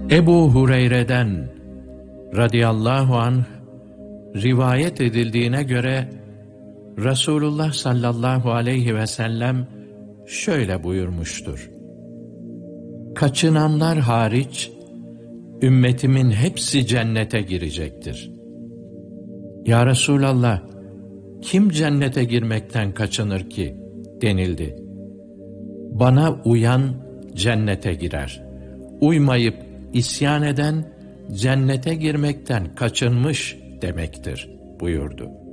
Ebu Hureyre'den radıyallahu anh rivayet edildiğine göre Resulullah sallallahu aleyhi ve sellem şöyle buyurmuştur: kaçınanlar hariç ümmetimin hepsi cennete girecektir. Ya Resulallah, kim cennete girmekten kaçınır ki denildi. Bana uyan cennete girer. Uymayıp isyan eden cennete girmekten kaçınmış demektir buyurdu.